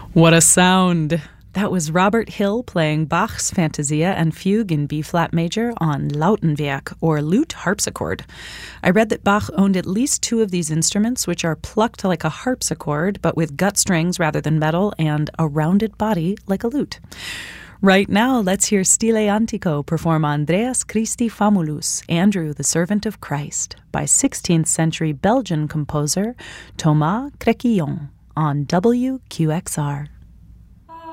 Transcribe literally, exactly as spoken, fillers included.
What a sound! That was Robert Hill playing Bach's Fantasia and Fugue in B-flat major on Lautenwerk, or lute harpsichord. I read that Bach owned at least two of these instruments, which are plucked like a harpsichord, but with gut strings rather than metal, and a rounded body like a lute. Right now, let's hear Stile Antico perform Andreas Christi Famulus, Andrew the Servant of Christ, by sixteenth century Belgian composer Thomas Créquillon on W Q X R.